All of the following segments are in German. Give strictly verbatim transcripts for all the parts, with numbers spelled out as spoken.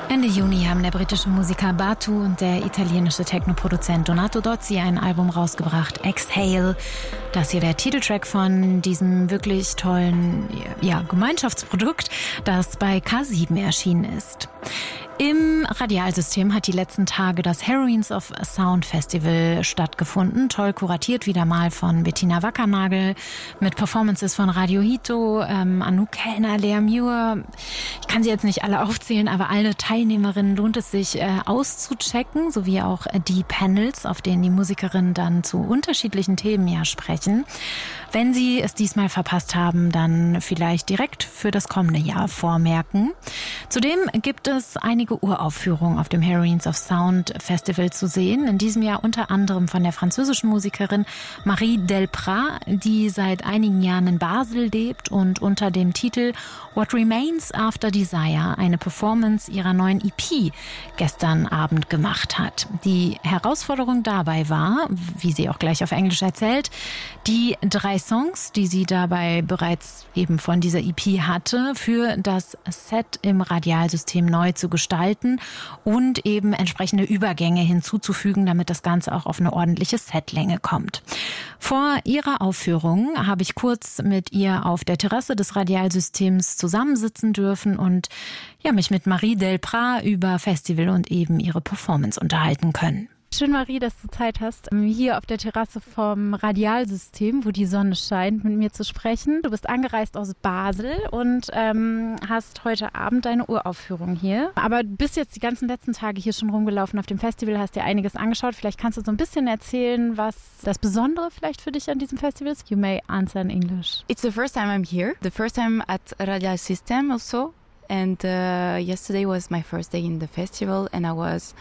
Ende Juni haben der britische Musiker Batu und der italienische Techno-Produzent Donato Dozzi ein Album rausgebracht, Exhale. Das hier der Titeltrack von diesem wirklich tollen ja, Gemeinschaftsprodukt, das bei K sieben erschienen ist. Im Radialsystem hat die letzten Tage das Heroines of Sound Festival stattgefunden. Toll kuratiert wieder mal von Bettina Wackernagel mit Performances von Radio Hito, ähm, Anouk Kellner, Lea Muir. Ich kann sie jetzt nicht alle aufzählen, aber alle Teilnehmerinnen lohnt es sich äh, auszuchecken, sowie auch äh, die Panels, auf denen die Musikerinnen dann zu unterschiedlichen Themen ja sprechen. Wenn Sie es diesmal verpasst haben, dann vielleicht direkt für das kommende Jahr vormerken. Zudem gibt es einige Uraufführungen auf dem Heroines of Sound Festival zu sehen. In diesem Jahr unter anderem von der französischen Musikerin Marie Delprat, die seit einigen Jahren in Basel lebt und unter dem Titel What Remains After Desire eine Performance ihrer neuen E P gestern Abend gemacht hat. Die Herausforderung dabei war, wie sie auch gleich auf Englisch erzählt, die drei Songs, die sie dabei bereits eben von dieser E P hatte, für das Set im Radialsystem neu zu gestalten und eben entsprechende Übergänge hinzuzufügen, damit das Ganze auch auf eine ordentliche Setlänge kommt. Vor ihrer Aufführung habe ich kurz mit ihr auf der Terrasse des Radialsystems zusammensitzen dürfen und ja, mich mit Marie Delprat über Festival und eben ihre Performance unterhalten können. Schön, Marie, dass du Zeit hast, hier auf der Terrasse vom Radialsystem, wo die Sonne scheint, mit mir zu sprechen. Du bist angereist aus Basel und ähm, hast heute Abend deine Uraufführung hier. Aber du bist jetzt die ganzen letzten Tage hier schon rumgelaufen auf dem Festival, hast dir einiges angeschaut. Vielleicht kannst du so ein bisschen erzählen, was das Besondere vielleicht für dich an diesem Festival ist. You may answer in English. It's the first time I'm here. The first time at Radial System also. And uh, yesterday was my first day in the festival and I was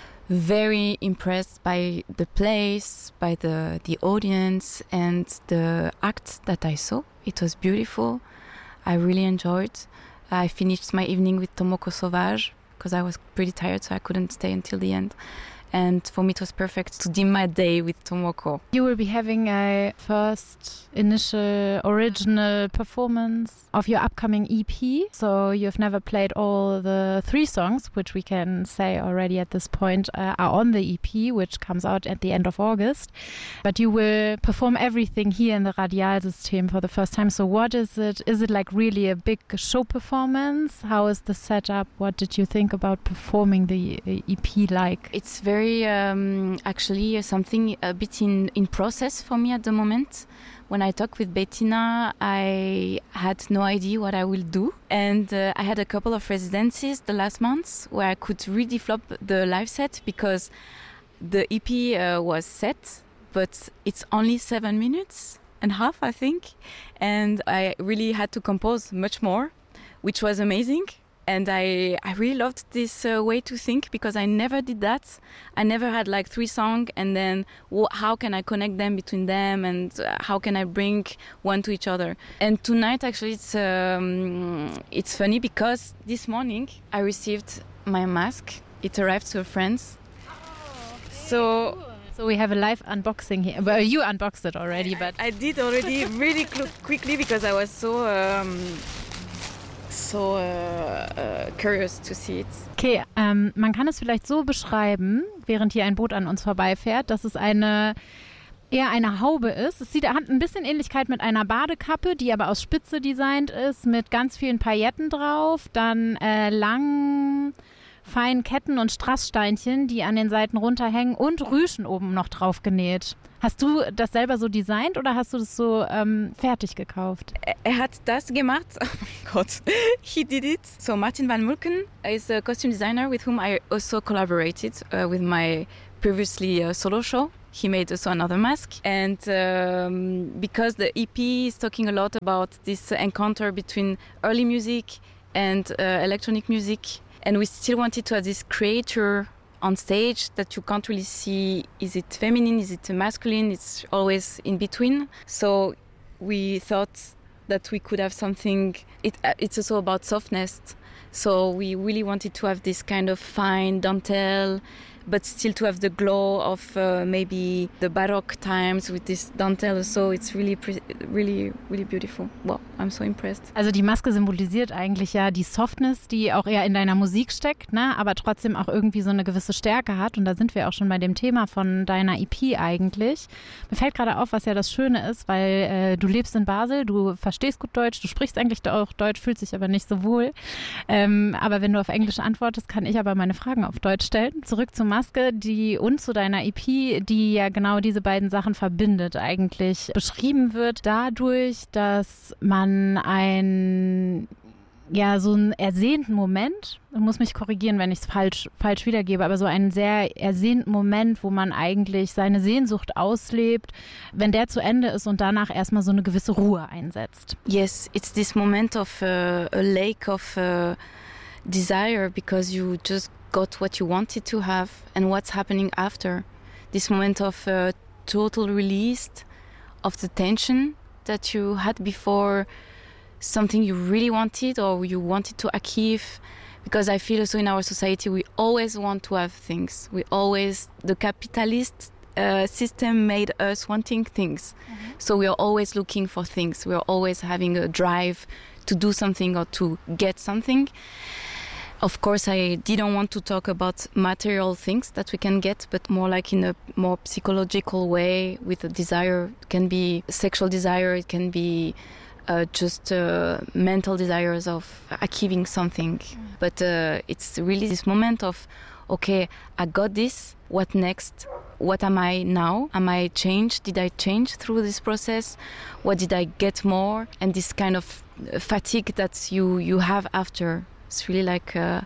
very impressed by the place, by the, the audience and the act that I saw. It was beautiful. I really enjoyed. I finished my evening with Tomoko Sauvage because I was pretty tired, so I couldn't stay until the end. And for me, it was perfect to dim my day with Tomoko. You will be having a first initial original performance of your upcoming E P. So you've never played all the three songs, which we can say already at this point uh, are on the E P, which comes out at the end of August. But you will perform everything here in the Radialsystem for the first time. So what is it? Is it like really a big show performance? How is the setup? What did you think about performing the E P like? It's very um, actually something a bit in, in process for me at the moment. When I talked with Bettina, I had no idea what I will do. And uh, I had a couple of residencies the last months where I could redevelop the live set because the E P uh, was set, but it's only seven minutes and a half, I think. And I really had to compose much more, which was amazing. And I, I really loved this uh, way to think because I never did that. I never had like three songs and then wh- how can I connect them between them and uh, how can I bring one to each other. And tonight actually it's um, it's funny because this morning I received my mask. It arrived to a friend's. Oh, so So we have a live unboxing here. Well, you unboxed it already, but I, I did already really cl- quickly because I was so um, so uh, uh, curious to see it. Okay, ähm, man kann es vielleicht so beschreiben, während hier ein Boot an uns vorbeifährt, dass es eine eher eine Haube ist. Es sieht, hat ein bisschen Ähnlichkeit mit einer Badekappe, die aber aus Spitze designt ist, mit ganz vielen Pailletten drauf, dann äh, langen, feinen Ketten und Strasssteinchen, die an den Seiten runterhängen und Rüschen oben noch drauf genäht. Hast du das selber so designt oder hast du das so ähm, fertig gekauft? Er hat das gemacht. Oh mein Gott. He did it. So Martin van Mulken is a costume designer with whom I also collaborated uh, with my previously uh, solo show. He made also another mask. And um, because the E P is talking a lot about this encounter between early music and uh, electronic music, and we still wanted to have this creator on stage that you can't really see, is it feminine, is it masculine, it's always in between. So we thought that we could have something, it, uh, it's also about softness, So we really wanted to have this kind of fine dentelle, but still to have the glow of uh, maybe the Baroque times with this dentelle. So it's really, pre- really, really beautiful. Wow, I'm so impressed. Also die Maske symbolisiert eigentlich ja die Softness, die auch eher in deiner Musik steckt, ne? Aber trotzdem auch irgendwie so eine gewisse Stärke hat. Und da sind wir auch schon bei dem Thema von deiner E P eigentlich. Mir fällt gerade auf, was ja das Schöne ist, weil äh, du lebst in Basel, du verstehst gut Deutsch, du sprichst eigentlich auch Deutsch, fühlst dich aber nicht so wohl. Ähm, aber wenn du auf Englisch antwortest, kann ich aber meine Fragen auf Deutsch stellen. Zurück zum Maske, die und zu deiner E P, die ja genau diese beiden Sachen verbindet, eigentlich beschrieben wird dadurch, dass man ein ja, so einen ersehnten Moment, ich muss mich korrigieren, wenn ich es falsch, falsch wiedergebe, aber so einen sehr ersehnten Moment, wo man eigentlich seine Sehnsucht auslebt, wenn der zu Ende ist und danach erstmal so eine gewisse Ruhe einsetzt. Yes, it's this moment of uh, a lake of uh, desire because you just got what you wanted to have and what's happening after. This moment of uh, total release of the tension that you had before something you really wanted or you wanted to achieve. Because I feel also in our society we always want to have things. We always, the capitalist uh, system made us wanting things. Mm-hmm. So we are always looking for things. We are always having a drive to do something or to get something. Of course, I didn't want to talk about material things that we can get, but more like in a more psychological way with a desire. It can be sexual desire, it can be uh, just uh, mental desires of achieving something. Mm. But uh, it's really this moment of, okay, I got this, what next? What am I now? Am I changed? Did I change through this process? What did I get more? And this kind of fatigue that you, you have after. It's really like, uh,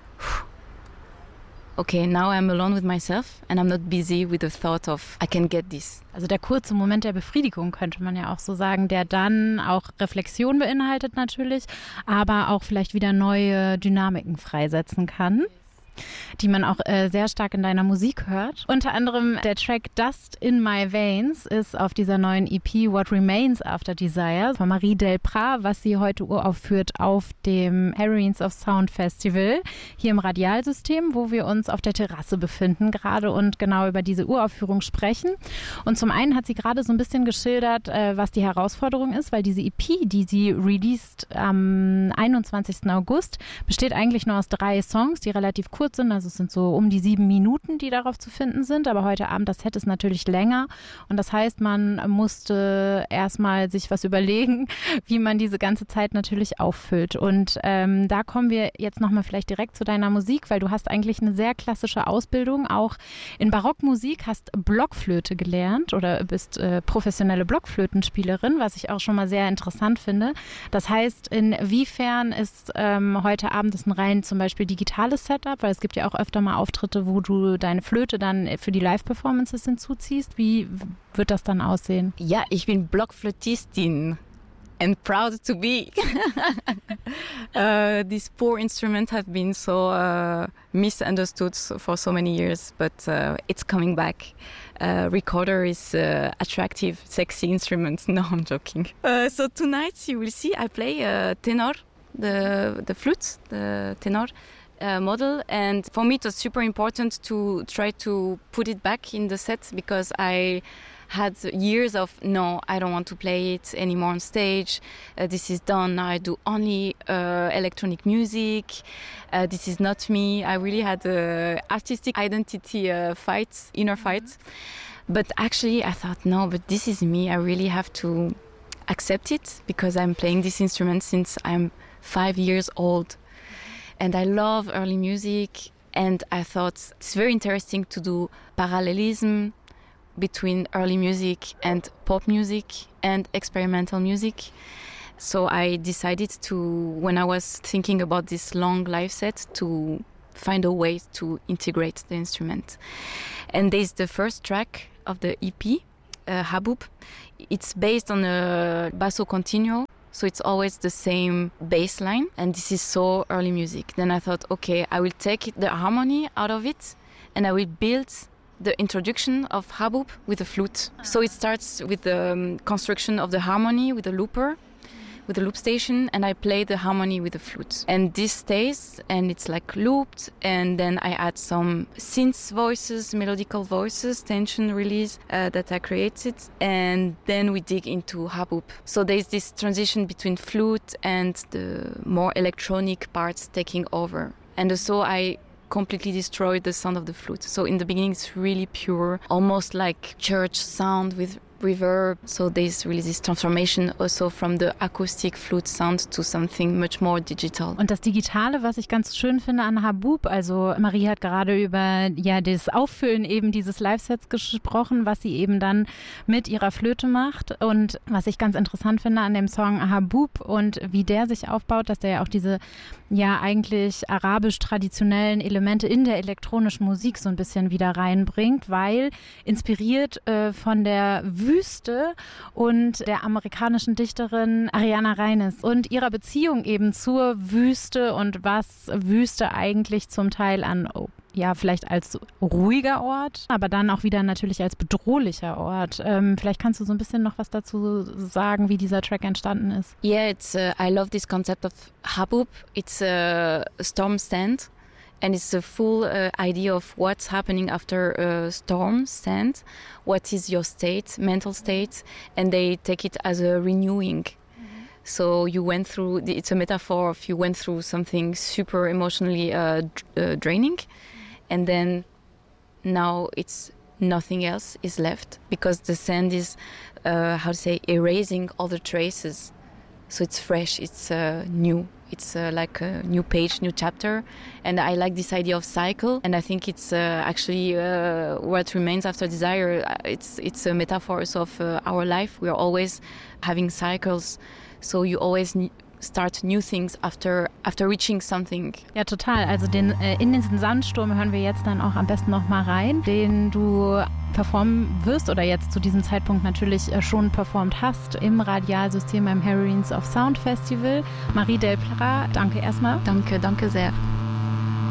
okay, now I'm alone with myself and I'm not busy with the thought of, I can get this. Also der kurze Moment der Befriedigung könnte man ja auch so sagen, der dann auch Reflexion beinhaltet natürlich, aber auch vielleicht wieder neue Dynamiken freisetzen kann, die man auch äh, sehr stark in deiner Musik hört. Unter anderem der Track Dust in My Veins ist auf dieser neuen E P What Remains After Desire von Marie Delprat, was sie heute uraufführt auf dem Heroines of Sound Festival hier im Radialsystem, wo wir uns auf der Terrasse befinden gerade und genau über diese Uraufführung sprechen. Und zum einen hat sie gerade so ein bisschen geschildert, äh, was die Herausforderung ist, weil diese E P, die sie released am einundzwanzigsten August, besteht eigentlich nur aus drei Songs, die relativ kurz sind, also es sind so um die sieben Minuten, die darauf zu finden sind, aber heute Abend das Set ist natürlich länger und das heißt, man musste erstmal sich was überlegen, wie man diese ganze Zeit natürlich auffüllt und ähm, da kommen wir jetzt nochmal vielleicht direkt zu deiner Musik, weil du hast eigentlich eine sehr klassische Ausbildung, auch in Barockmusik, hast Blockflöte gelernt oder bist äh, professionelle Blockflötenspielerin, was ich auch schon mal sehr interessant finde. Das heißt, inwiefern ist ähm, heute Abend das ein rein zum Beispiel digitales Setup, weil es gibt ja auch öfter mal Auftritte, wo du deine Flöte dann für die Live-Performances hinzuziehst. Wie wird das dann aussehen? Ja, ich bin Blockflötistin and proud to be. uh, these poor instruments have been so uh, misunderstood for so many years, but uh, it's coming back. Uh, recorder is uh, attractive, sexy instrument. No, I'm joking. Uh, so tonight you will see I play uh, tenor, the the flute, the tenor. Uh, model, and for me it was super important to try to put it back in the set because I had years of no, I don't want to play it anymore on stage. Uh, this is done. Now I do only uh, electronic music. Uh, this is not me. I really had a artistic identity uh, fight, inner fight. But actually I thought, no, but this is me. I really have to accept it because I'm playing this instrument since I'm five years old. And I love early music, and I thought it's very interesting to do parallelism between early music and pop music and experimental music. So I decided to, when I was thinking about this long live set, to find a way to integrate the instrument. And there's the first track of the E P, uh, Habub. It's based on a basso continuo. So it's always the same bass line, and this is so early music. Then I thought, okay, I will take the harmony out of it, and I will build the introduction of Habub with a flute. So it starts with the um, construction of the harmony with a looper, with the loop station, and I play the harmony with the flute. And this stays, and it's like looped, and then I add some synth voices, melodical voices, tension release uh, that I created, and then we dig into habub. So there's this transition between flute and the more electronic parts taking over. And so I completely destroyed the sound of the flute. So in the beginning it's really pure, almost like church sound with reverb. So there's really this transformation also from the acoustic flute sound to something much more digital. Und das Digitale, was ich ganz schön finde an Habub, also Marie hat gerade über ja das Auffüllen eben dieses Live-Sets gesprochen, was sie eben dann mit ihrer Flöte macht. Und was ich ganz interessant finde an dem Song Habub und wie der sich aufbaut, dass der ja auch diese ja eigentlich arabisch-traditionellen Elemente in der elektronischen Musik so ein bisschen wieder reinbringt, weil inspiriert äh, von der Wüste und der amerikanischen Dichterin Ariana Reines und ihrer Beziehung eben zur Wüste und was Wüste eigentlich zum Teil an, oh, ja, vielleicht als ruhiger Ort, aber dann auch wieder natürlich als bedrohlicher Ort. Ähm, vielleicht kannst du so ein bisschen noch was dazu sagen, wie dieser Track entstanden ist. Yeah, it's uh, I love this concept of habub. It's a storm stand. And it's the full uh, idea of what's happening after a storm stand. What is your state, mental state? And they take it as a renewing. Mm-hmm. So you went through, the, it's a metaphor of you went through something super emotionally uh, uh, draining. And then now it's nothing else is left because the sand is, uh, how to say, erasing all the traces. So it's fresh, it's uh, new. It's uh, like a new page, new chapter. And I like this idea of cycle. And I think it's uh, actually uh, what remains after desire. It's it's a metaphor of uh, our life. We are always having cycles. So you always ne- start new things after after reaching something. Ja, total. Also den, äh, in diesen Sandsturm hören wir jetzt dann auch am besten noch mal rein, den du performen wirst oder jetzt zu diesem Zeitpunkt natürlich äh, schon performt hast im Radialsystem beim Heroines of Sound Festival. Marie Delprat, danke erstmal. Danke, danke sehr.